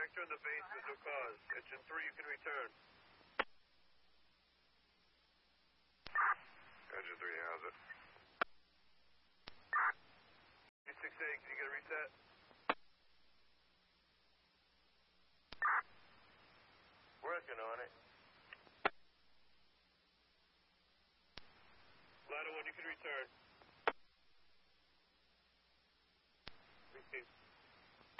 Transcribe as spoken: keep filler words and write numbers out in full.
Sector in the basement, no cause. Engine three, you can return. Engine three, how's it? six eight, can you get a reset? Working on it. Ladder one, you can return. Receive.